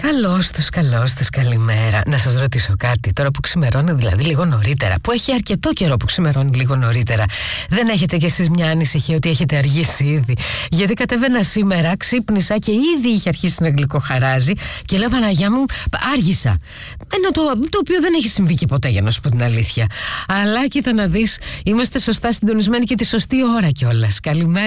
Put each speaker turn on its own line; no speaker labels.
Καλώς τους, καλημέρα. Να σας ρωτήσω κάτι, τώρα που ξημερώνει δηλαδή λίγο νωρίτερα, που έχει αρκετό καιρό που ξημερώνει λίγο νωρίτερα, δεν έχετε κι εσείς μια ανησυχία ότι έχετε αργήσει ήδη? Γιατί κατέβαινα σήμερα, ξύπνησα και ήδη είχε αρχίσει να γλυκοχαράζει και λέω Παναγιά μου, άργησα. Ενώ το οποίο δεν έχει συμβεί και ποτέ, για να σου πω την αλήθεια. Αλλά κοίτα να δεις, είμαστε σωστά συντονισμένοι και τη σωστή ώρα κιόλας. Καλημέρα.